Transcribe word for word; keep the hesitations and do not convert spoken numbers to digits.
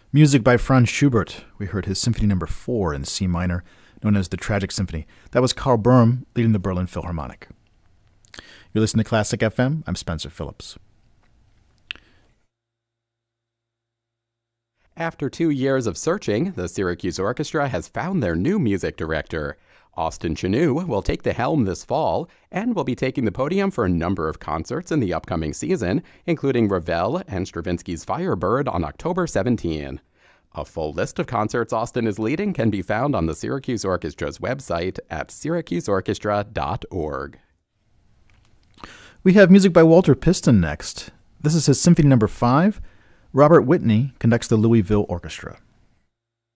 Music by Franz Schubert. We heard his Symphony Number Four in C minor, known as the Tragic Symphony. That was Karl Böhm leading the Berlin Philharmonic. You're listening to Classic F M. I'm Spencer Phillips. After two years of searching, the Syracuse Orchestra has found their new music director. Austin Chanou will take the helm this fall and will be taking the podium for a number of concerts in the upcoming season, including Ravel and Stravinsky's Firebird on October seventeenth. A full list of concerts Austin is leading can be found on the Syracuse Orchestra's website at syracuse orchestra dot org. We have music by Walter Piston next. This is his Symphony Number Five. Robert Whitney conducts the Louisville Orchestra.